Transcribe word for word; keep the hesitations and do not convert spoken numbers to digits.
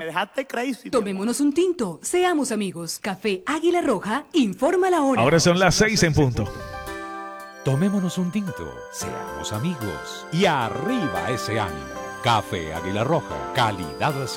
dejaste crazy. Tomémonos un tinto, seamos amigos. Café Águila Roja, informa la hora. Ahora son las seis en punto. Tomémonos un tinto, seamos amigos y arriba ese ánimo. Café Águila Roja, calidad